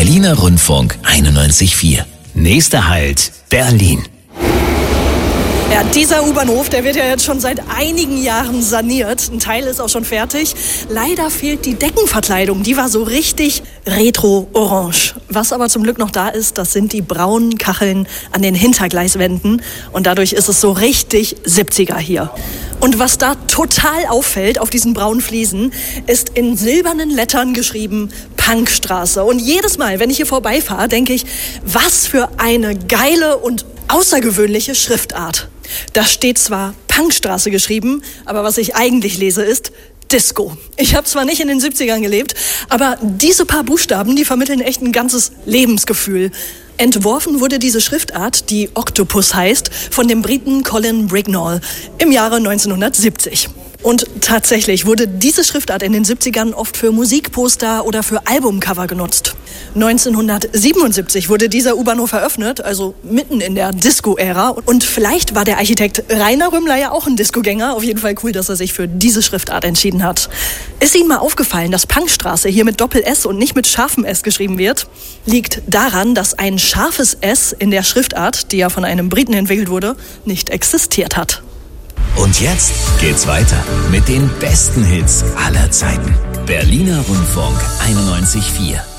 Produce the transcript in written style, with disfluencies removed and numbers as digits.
Berliner Rundfunk 91.4. Nächster Halt, Berlin. Ja, dieser U-Bahnhof, der wird ja jetzt schon seit einigen Jahren saniert. Ein Teil ist auch schon fertig. Leider fehlt die Deckenverkleidung. Die war so richtig retro-orange. Was aber zum Glück noch da ist, das sind die braunen Kacheln an den Hintergleiswänden. Und dadurch ist es so richtig 70er hier. Und was da total auffällt auf diesen braunen Fliesen, ist in silbernen Lettern geschrieben Punkstraße. Und jedes Mal, wenn ich hier vorbeifahre, denke ich, was für eine geile und außergewöhnliche Schriftart. Da steht zwar Punkstraße geschrieben, aber was ich eigentlich lese ist Disco. Ich habe zwar nicht in den 70ern gelebt, aber diese paar Buchstaben, die vermitteln echt ein ganzes Lebensgefühl. Entworfen wurde diese Schriftart, die Octopus heißt, von dem Briten Colin Brignall im Jahre 1970. Und tatsächlich wurde diese Schriftart in den 70ern oft für Musikposter oder für Albumcover genutzt. 1977 wurde dieser U-Bahnhof eröffnet, also mitten in der Disco-Ära. Und vielleicht war der Architekt Rainer Rümmler ja auch ein Discogänger. Auf jeden Fall cool, dass er sich für diese Schriftart entschieden hat. Ist Ihnen mal aufgefallen, dass Punkstraße hier mit Doppel-S und nicht mit scharfem S geschrieben wird? Liegt daran, dass ein scharfes S in der Schriftart, die ja von einem Briten entwickelt wurde, nicht existiert hat. Und jetzt geht's weiter mit den besten Hits aller Zeiten. Berliner Rundfunk 91.4.